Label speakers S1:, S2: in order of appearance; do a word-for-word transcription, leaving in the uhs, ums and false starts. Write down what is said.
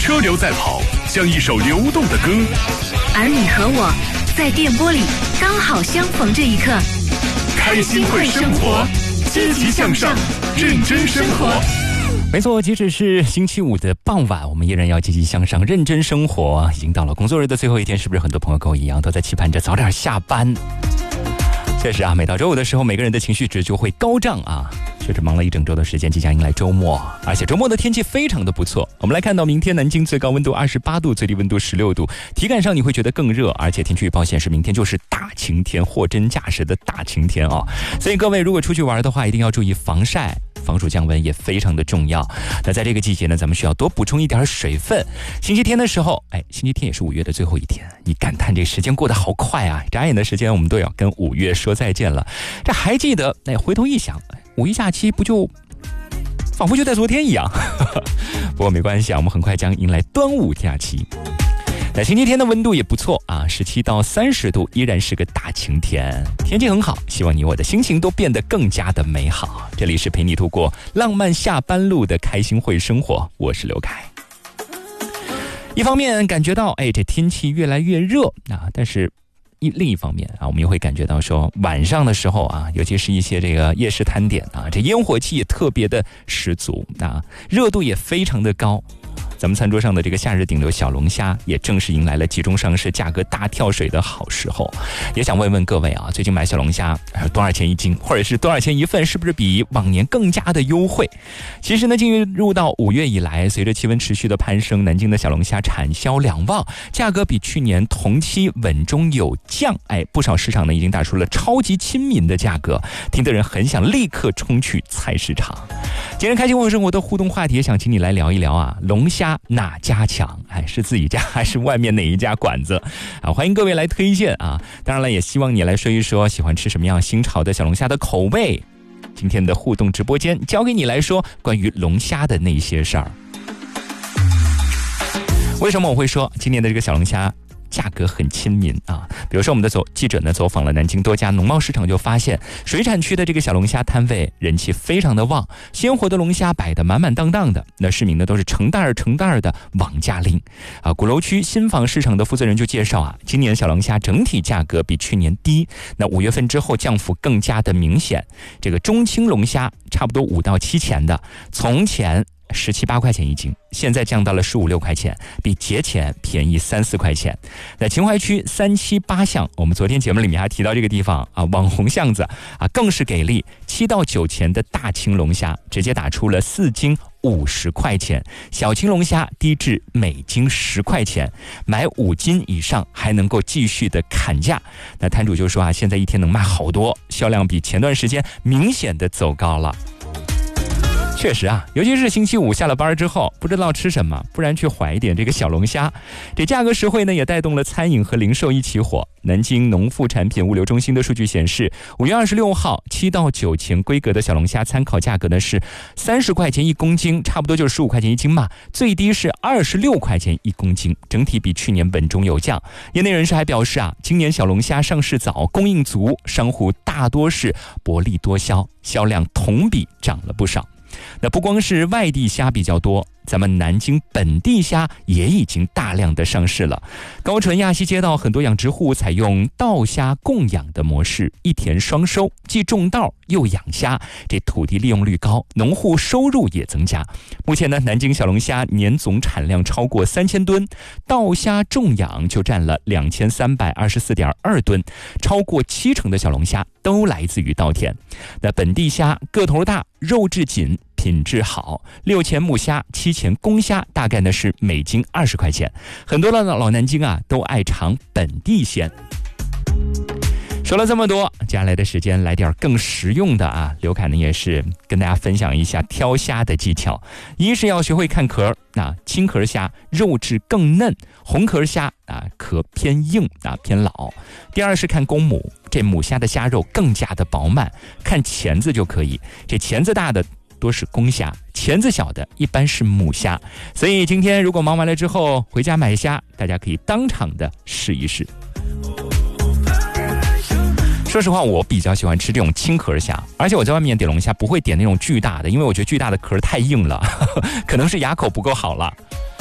S1: 车流在跑，像一首流动的歌。
S2: 而你和我在电波里刚好相逢这一刻。
S1: 开心会生活，积极向上，认真生活。
S3: 没错，即使是星期五的傍晚，我们依然要积极向上，认真生活。已经到了工作日的最后一天，是不是很多朋友跟我一样，都在期盼着早点下班？确实啊，每到周五的时候，每个人的情绪值就会高涨啊。确实忙了一整周的时间，即将迎来周末，而且周末的天气非常的不错。我们来看到明天南京最高温度二十八度，最低温度十六度，体感上你会觉得更热，而且天气预报显示明天就是大晴天，货真价实的大晴天啊！所以各位如果出去玩的话，一定要注意防晒。防暑降温也非常的重要。那在这个季节呢，咱们需要多补充一点水分。星期天的时候，哎，星期天也是五月的最后一天，你感叹这时间过得好快啊！眨眼的时间，我们都要跟五月说再见了。这还记得？哎，回头一想，五一假期不就仿佛就在昨天一样？不过没关系啊，我们很快将迎来端午假期。那星期天的温度也不错啊，十七到三十度，依然是个大晴天，天气很好。希望你我的心情都变得更加的美好。这里是陪你度过浪漫下班路的开心会生活，我是刘凯。一方面感觉到，哎，这天气越来越热啊，但是一另一方面啊，我们又会感觉到说，晚上的时候啊，尤其是一些这个夜市摊点啊，这烟火气也特别的十足啊，热度也非常的高。咱们餐桌上的这个夏日顶流小龙虾也正式迎来了集中上市、价格大跳水的好时候。也想问问各位啊，最近买小龙虾多少钱一斤，或者是多少钱一份，是不是比往年更加的优惠？其实呢，进入到五月以来，随着气温持续的攀升，南京的小龙虾产销两旺，价格比去年同期稳中有降。哎，不少市场呢已经打出了超级亲民的价格，听得人很想立刻冲去菜市场。今天开心会生活的互动话题，也想请你来聊一聊啊，龙虾哪家强？哎，是自己家还是外面哪一家馆子啊？欢迎各位来推荐啊！当然了，也希望你来说一说喜欢吃什么样新潮的小龙虾的口味。今天的互动直播间交给你来说关于龙虾的那些事儿。为什么我会说今年的这个小龙虾价格很亲民啊？比如说我们的走记者呢走访了南京多家农贸市场，就发现水产区的这个小龙虾摊位人气非常的旺，鲜活的龙虾摆得满满当当的，那市民呢都是成袋儿成袋儿的往家拎啊。鼓楼区新坊市场的负责人就介绍啊，今年小龙虾整体价格比去年低，那五月份之后降幅更加的明显。这个中青龙虾差不多五到七钱的，从前十七八块钱一斤，现在降到了十五六块钱，比节前便宜三四块钱。那秦淮区三七八巷，我们昨天节目里面还提到这个地方啊，网红巷子啊，更是给力，七到九钱的大青龙虾直接打出了四斤五十块钱，小青龙虾低至每斤十块钱，买五斤以上还能够继续的砍价。那摊主就说啊，现在一天能卖好多，销量比前段时间明显的走高了。确实啊，尤其是星期五下了班之后，不知道吃什么，不然去怀一点这个小龙虾。这价格实惠呢，也带动了餐饮和零售一起火。南京农副产品物流中心的数据显示，五月二十六号七到九钱规格的小龙虾参考价格呢是三十块钱一公斤，差不多就是十五块钱一斤嘛，最低是二十六块钱一公斤，整体比去年稳中有降。业内人士还表示啊，今年小龙虾上市早，供应足，商户大多是薄利多销，销量同比涨了不少。那不光是外地虾比较多，咱们南京本地虾也已经大量的上市了。高淳亚西街道很多养殖户采用稻虾供养的模式，一田双收，既种稻又养虾，这土地利用率高，农户收入也增加。目前呢，南京小龙虾年总产量超过三千吨，稻虾种养就占了两千三百二十四点二吨，超过七成的小龙虾都来自于稻田。那本地虾个头大，肉质紧，品质好，六钱母虾，七钱公虾，大概呢是每斤二十块钱。很多的老南京啊都爱尝本地鲜。说了这么多，接下来的时间来点更实用的啊！刘凯呢也是跟大家分享一下挑虾的技巧。一是要学会看壳，啊，青壳虾肉质更嫩，红壳虾啊壳偏硬啊偏老。第二是看公母，这母虾的虾肉更加的饱满，看钳子就可以。这钳子大的多是公虾，钳子小的一般是母虾。所以今天如果忙完了之后回家买虾，大家可以当场的试一试。说实话，我比较喜欢吃这种青壳虾，而且我在外面点龙虾不会点那种巨大的，因为我觉得巨大的壳太硬了，可能是牙口不够好了。